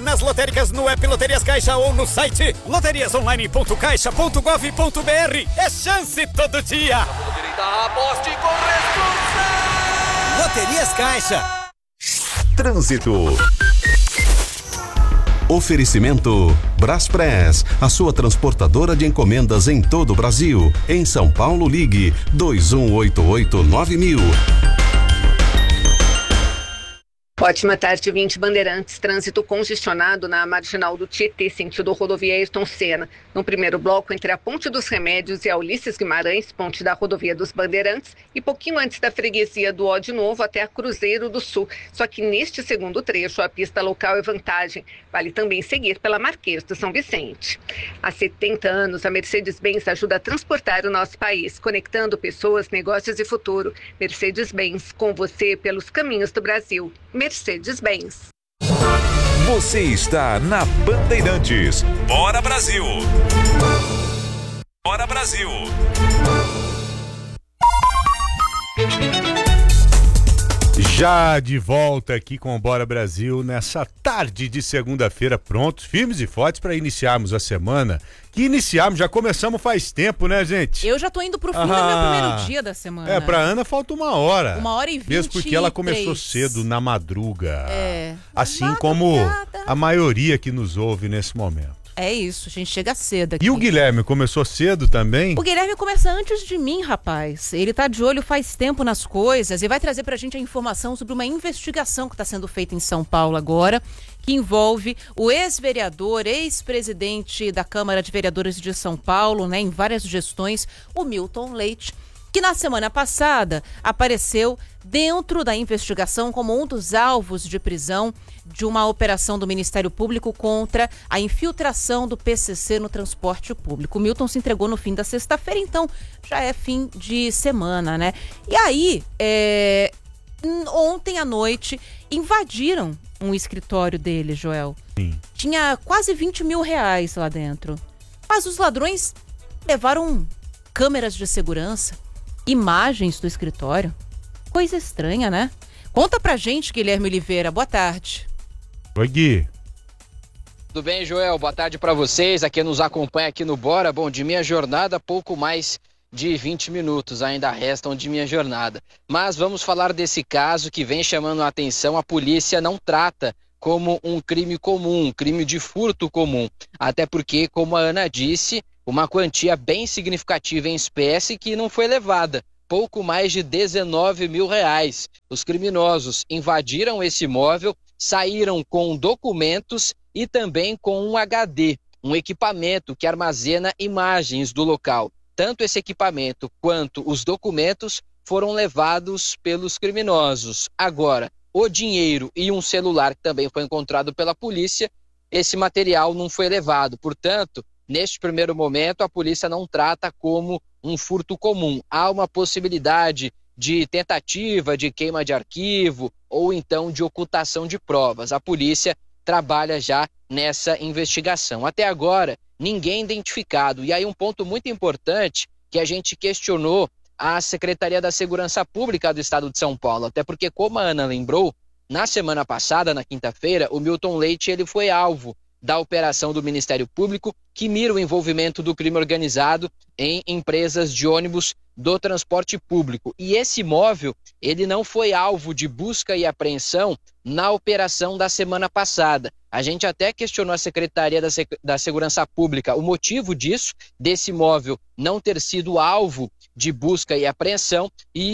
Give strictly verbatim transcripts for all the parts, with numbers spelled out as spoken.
nas lotéricas, no app Loterias Caixa ou no site loterias online ponto caixa ponto gov ponto br. É chance todo dia. Aposte com responsabilidade. Loterias Caixa. Trânsito. Oferecimento Braspress, a sua transportadora de encomendas em todo o Brasil. Em São Paulo, ligue dois um oito oito nove mil. Ótima tarde, vinte Bandeirantes. Trânsito congestionado na marginal do Tietê, sentido rodovia Ayrton Senna. No primeiro bloco, entre a Ponte dos Remédios e a Ulisses Guimarães, ponte da rodovia dos Bandeirantes, e pouquinho antes da freguesia do Ó de Novo até a Cruzeiro do Sul. Só que neste segundo trecho, a pista local é vantagem. Vale também seguir pela Marquês de São Vicente. Há setenta anos, a Mercedes-Benz ajuda a transportar o nosso país, conectando pessoas, negócios e futuro. Mercedes-Benz, com você pelos caminhos do Brasil. Mercedes-Benz. Você está na Bandeirantes. Bora Brasil! Bora Brasil! Já de volta aqui com o Bora Brasil nessa tarde de segunda-feira, prontos, firmes e fortes para iniciarmos a semana. Que iniciamos, já começamos faz tempo, né, gente? Eu já tô indo pro fim ah, do meu primeiro dia da semana. É, pra Ana falta uma hora. Uma hora e vinte. Mesmo porque ela começou cedo, na madruga. É. Assim madrugada. Como a maioria que nos ouve nesse momento. É isso, a gente chega cedo aqui. E o Guilherme começou cedo também? O Guilherme começa antes de mim, rapaz. Ele tá de olho faz tempo nas coisas e vai trazer pra gente a informação sobre uma investigação que está sendo feita em São Paulo agora, que envolve o ex-vereador, ex-presidente da Câmara de Vereadores de São Paulo, né, em várias gestões, o Milton Leite, que na semana passada apareceu dentro da investigação como um dos alvos de prisão de uma operação do Ministério Público contra a infiltração do P C C no transporte público. O Milton se entregou no fim da sexta-feira, então já é fim de semana, né? E aí, é... ontem à noite, invadiram um escritório dele, Joel. Sim. Tinha quase vinte mil reais lá dentro. Mas os ladrões levaram câmeras de segurança, imagens do escritório. Coisa estranha, né? Conta pra gente, Guilherme Oliveira. Boa tarde. Oi, Gui. Tudo bem, Joel? Boa tarde pra vocês. Aqui nos acompanha aqui no Bora. Bom, de minha jornada, pouco mais de vinte minutos ainda restam de minha jornada. Mas vamos falar desse caso que vem chamando a atenção. A polícia não trata como um crime comum, um crime de furto comum. Até porque, como a Ana disse, uma quantia bem significativa em espécie que não foi levada. Pouco mais de dezenove mil reais. Os criminosos invadiram esse imóvel, saíram com documentos e também com um H D, um equipamento que armazena imagens do local. Tanto esse equipamento quanto os documentos foram levados pelos criminosos. Agora, o dinheiro e um celular que também foi encontrado pela polícia, esse material não foi levado. Portanto, neste primeiro momento, a polícia não trata como um furto comum. Há uma possibilidade de tentativa de queima de arquivo ou então de ocultação de provas. A polícia trabalha já nessa investigação. Até agora, ninguém identificado. E aí um ponto muito importante que a gente questionou a Secretaria da Segurança Pública do Estado de São Paulo. Até porque, como a Ana lembrou, na semana passada, na quinta-feira, o Milton Leite ele foi alvo da operação do Ministério Público que mira o envolvimento do crime organizado em empresas de ônibus do transporte público. E esse imóvel, ele não foi alvo de busca e apreensão na operação da semana passada. A gente até questionou a Secretaria da, Sec- da Segurança Pública o motivo disso, desse imóvel não ter sido alvo de busca e apreensão,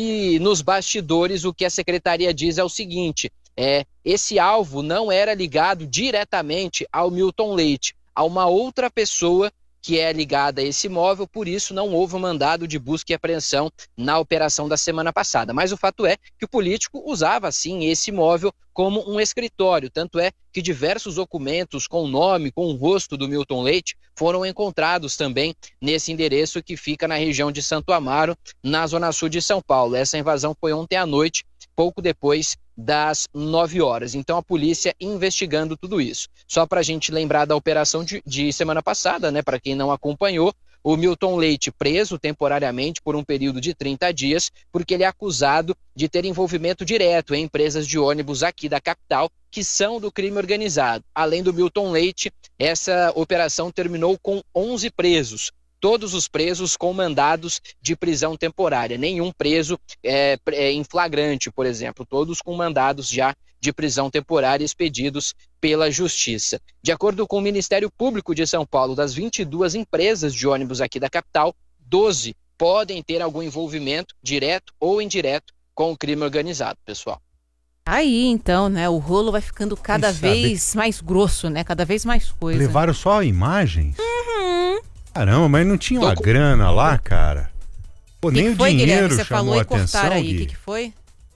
e nos bastidores o que a Secretaria diz é o seguinte: É, esse alvo não era ligado diretamente ao Milton Leite, a uma outra pessoa que é ligada a esse imóvel, por isso não houve um mandado de busca e apreensão na operação da semana passada. Mas o fato é que o político usava, sim, esse imóvel como um escritório, tanto é que diversos documentos com o nome, com o rosto do Milton Leite foram encontrados também nesse endereço que fica na região de Santo Amaro, na zona sul de São Paulo. Essa invasão foi ontem à noite, pouco depois das nove horas. Então a polícia investigando tudo isso. Só para a gente lembrar da operação de, de semana passada, né? Para quem não acompanhou, o Milton Leite preso temporariamente por um período de trinta dias, porque ele é acusado de ter envolvimento direto em empresas de ônibus aqui da capital, que são do crime organizado. Além do Milton Leite, essa operação terminou com onze presos. Todos os presos com mandados de prisão temporária. Nenhum preso é, é, em flagrante, por exemplo. Todos com mandados já de prisão temporária expedidos pela Justiça. De acordo com o Ministério Público de São Paulo, das vinte e duas empresas de ônibus aqui da capital, doze podem ter algum envolvimento, direto ou indireto, com o crime organizado, pessoal. Aí, então, né, o rolo vai ficando cada vez mais grosso, né? Cada vez mais coisa. Levaram só imagens? Uhum. Caramba, mas não tinha uma Docu... grana lá, cara? Pô, que nem que foi, o dinheiro Guilherme? Você chamou falou a e cortaram atenção, aí. O Gui? que, que foi?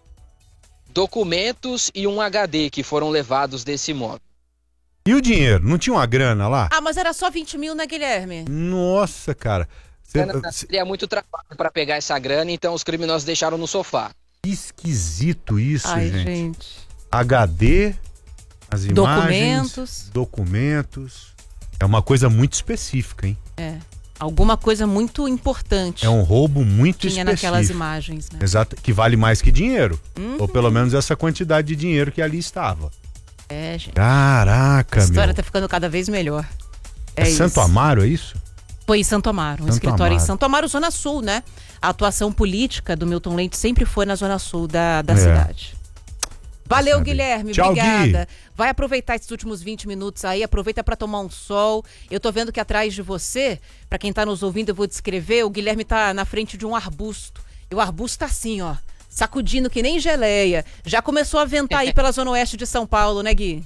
Documentos e um H D que foram levados desse imóvel. E o dinheiro? Não tinha uma grana lá? Ah, mas era só vinte mil, né, Guilherme? Nossa, cara. Cê, cê... Seria muito trabalho para pegar essa grana, então os criminosos deixaram no sofá. Que esquisito isso, Ai, gente. gente. H D, as imagens, Documentos. documentos. É uma coisa muito específica, hein? É. Alguma coisa muito importante. É um roubo muito tinha específico. naquelas imagens, né? Exato, que vale mais que dinheiro. Uhum. Ou pelo menos essa quantidade de dinheiro que ali estava. É, gente. Caraca, A história meu. tá ficando cada vez melhor. É, É Santo isso. Amaro, é isso? Foi em Santo Amaro, um Santo escritório Amaro. em Santo Amaro, Zona Sul, né? A atuação política do Milton Leite sempre foi na Zona Sul da, da É. cidade. Valeu, Sabe. Guilherme. Tchau, Obrigada. Gui. Vai aproveitar esses últimos vinte minutos aí, aproveita para tomar um sol. Eu tô vendo que atrás de você, para quem tá nos ouvindo, eu vou descrever, o Guilherme tá na frente de um arbusto. E o arbusto tá assim, ó, sacudindo que nem geleia. Já começou a ventar aí pela Zona Oeste de São Paulo, né, Gui?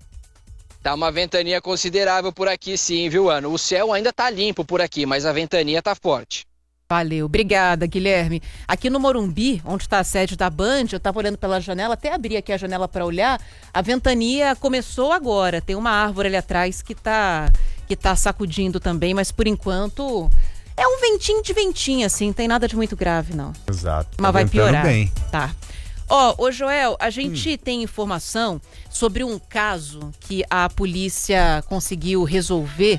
Tá uma ventania considerável por aqui sim, viu, Ana? O céu ainda tá limpo por aqui, mas a ventania tá forte. Valeu, obrigada, Guilherme. Aqui no Morumbi, onde está a sede da Band, eu estava olhando pela janela, até abri aqui a janela para olhar, a ventania começou agora, tem uma árvore ali atrás que tá, que tá sacudindo também, mas por enquanto é um ventinho de ventinho, assim, não tem nada de muito grave, não. Exato. Mas tá vai ventando piorar. bem. Tá. Ó, ô Joel, a gente hum. tem informação sobre um caso que a polícia conseguiu resolver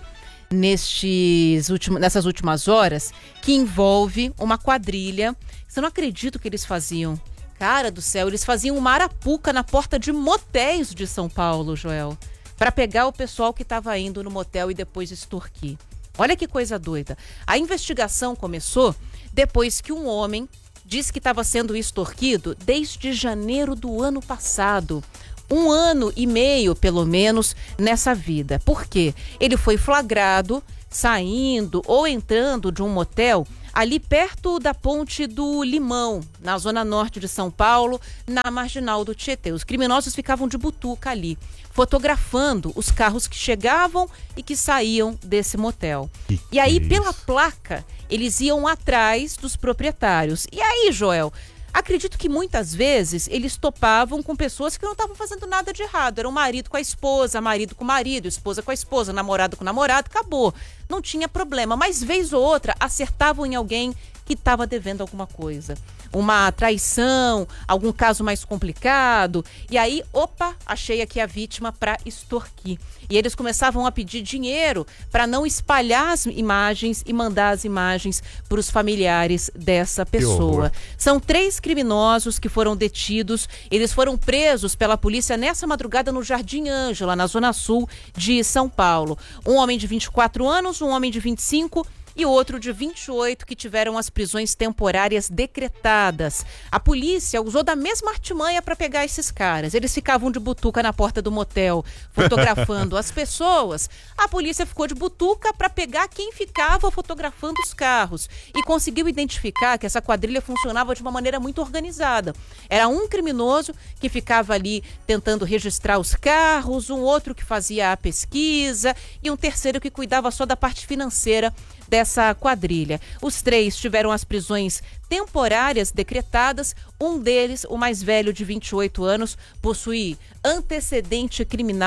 nestes últimos, nessas últimas horas, que envolve uma quadrilha. Você não acredita o que eles faziam? Cara do céu, eles faziam uma arapuca na porta de motéis de São Paulo, Joel, para pegar o pessoal que estava indo no motel e depois extorquir. Olha que coisa doida. A investigação começou depois que um homem disse que estava sendo extorquido desde janeiro do ano passado. Um ano e meio, pelo menos, nessa vida. Por quê? Ele foi flagrado saindo ou entrando de um motel ali perto da Ponte do Limão, na zona norte de São Paulo, na marginal do Tietê. Os criminosos ficavam de butuca ali, fotografando os carros que chegavam e que saíam desse motel. Que e aí, que é pela isso? placa, eles iam atrás dos proprietários. E aí, Joel, acredito que muitas vezes eles topavam com pessoas que não estavam fazendo nada de errado. Era o marido com a esposa, marido com o marido, esposa com a esposa, namorado com o namorado, acabou. Não tinha problema, mas vez ou outra acertavam em alguém que estava devendo alguma coisa. Uma traição, algum caso mais complicado. E aí, opa, achei aqui a vítima para extorquir. E eles começavam a pedir dinheiro para não espalhar as imagens e mandar as imagens para os familiares dessa pessoa. São três criminosos que foram detidos. Eles foram presos pela polícia nessa madrugada no Jardim Ângela, na zona sul de São Paulo. Um homem de vinte e quatro anos, um homem de vinte e cinco e outro de vinte e oito que tiveram as prisões temporárias decretadas. A polícia usou da mesma artimanha para pegar esses caras. Eles ficavam de butuca na porta do motel, fotografando as pessoas. A polícia ficou de butuca para pegar quem ficava fotografando os carros e conseguiu identificar que essa quadrilha funcionava de uma maneira muito organizada. Era um criminoso que ficava ali tentando registrar os carros, um outro que fazia a pesquisa e um terceiro que cuidava só da parte financeira dessa quadrilha. Os três tiveram as prisões temporárias decretadas. Um deles, o mais velho de vinte e oito anos, possui antecedente criminal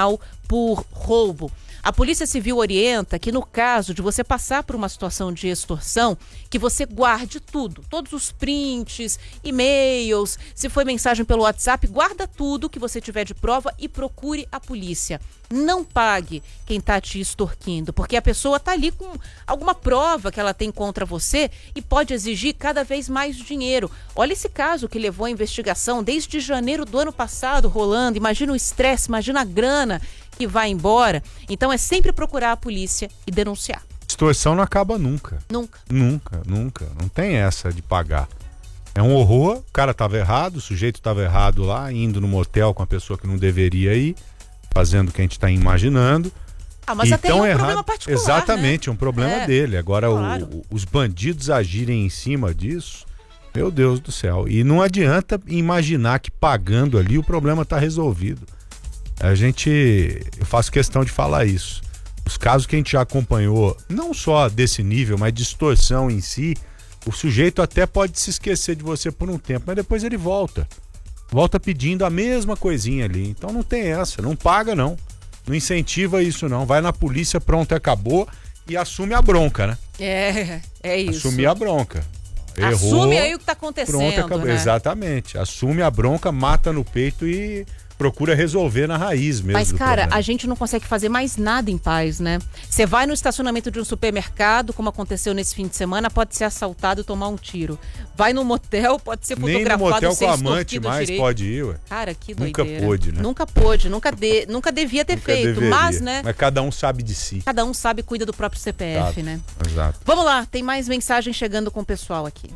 por roubo. A Polícia Civil orienta que no caso de você passar por uma situação de extorsão, que você guarde tudo, todos os prints, e-mails, se foi mensagem pelo WhatsApp, guarda tudo que você tiver de prova e procure a polícia. Não pague quem está te extorquindo, porque a pessoa está ali com alguma prova que ela tem contra você e pode exigir cada vez mais dinheiro. Olha esse caso que levou a investigação desde janeiro do ano passado rolando. Imagina o estresse, imagina a grana que vai embora. Então é sempre procurar a polícia e denunciar. Extorsão não acaba nunca. Nunca. Nunca, nunca. Não tem essa de pagar. É um horror, o cara estava errado, o sujeito estava errado lá, indo no motel com a pessoa que não deveria ir, fazendo o que a gente está imaginando. Ah, mas e até é um errado. problema particular, Exatamente, né? é um problema é, dele. Agora, claro. o, o, os bandidos agirem em cima disso, meu Deus do céu. E não adianta imaginar que pagando ali o problema está resolvido. A gente, eu faço questão de falar isso. Os casos que a gente já acompanhou, não só desse nível, mas de extorsão em si, o sujeito até pode se esquecer de você por um tempo, mas depois ele volta. Volta pedindo a mesma coisinha ali. Então não tem essa, não paga não. Não incentiva isso não. Vai na polícia, pronto, acabou e assume a bronca, né? É, é isso. Assumir a bronca. Errou, assume aí o que tá acontecendo, pronto, acabou. né? Exatamente. Assume a bronca, mata no peito e procura resolver na raiz mesmo. Mas, cara, problema. a gente não consegue fazer mais nada em paz, né? Você vai no estacionamento de um supermercado, como aconteceu nesse fim de semana, pode ser assaltado e tomar um tiro. Vai no motel, pode ser Nem fotografado no motel e ser com a amante extorquido mais direito. pode ir, ué. Cara, que Nunca doideira. pôde, né? Nunca pôde, nunca, de, nunca devia ter Nunca feito, deveria. mas, né? Mas cada um sabe de si. Cada um sabe e cuida do próprio C P F, Exato. né? Exato. Vamos lá, tem mais mensagem chegando com o pessoal aqui.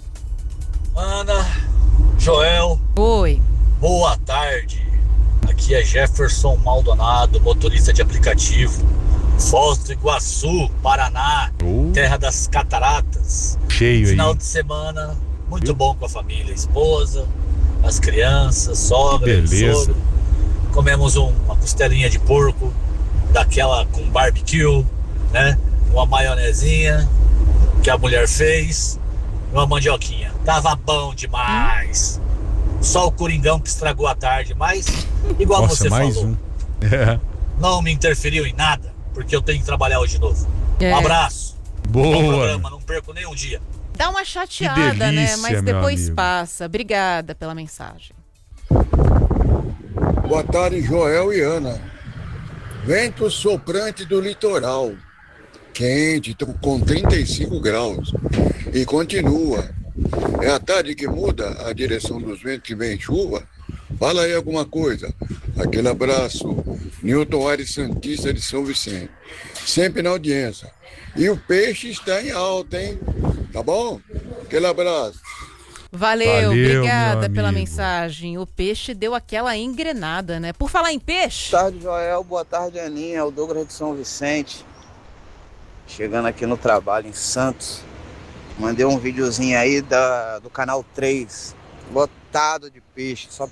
Ana, Joel, Oi. boa tarde. Aqui é Jefferson Maldonado, motorista de aplicativo, Foz do Iguaçu, Paraná, Uh. terra das cataratas. Cheio Final aí. de semana muito Viu? bom com a família, esposa, as crianças, sogra, Que beleza. sogro. Comemos um- uma costelinha de porco, daquela com barbecue, né? Uma maionezinha que a mulher fez, uma mandioquinha. Tava bom demais. Só o Coringão que estragou a tarde, mas igual Nossa, você mais falou, um. É. não me interferiu em nada, porque eu tenho que trabalhar hoje de novo. É. Um abraço. Bom Boa. programa, não perco nem um dia. Dá uma chateada, Que delícia, né? Mas meu depois amigo. passa. Obrigada pela mensagem. Boa tarde, Joel e Ana. Vento soprante do litoral. Quente, tô com trinta e cinco graus. E continua. É a tarde que muda a direção dos ventos que vem chuva? Fala aí alguma coisa. Aquele abraço. Newton Aires Santista de São Vicente. Sempre na audiência. E o peixe está em alta, hein? Tá bom? Aquele abraço. Valeu, Valeu, obrigada meu pela amigo. mensagem. O peixe deu aquela engrenada, né? Por falar em peixe, Boa tarde, Joel. Boa tarde, Aninha. É o Douglas de São Vicente. Chegando aqui no trabalho em Santos. Mandei um videozinho aí da, do canal três. Lotado de peixe. Só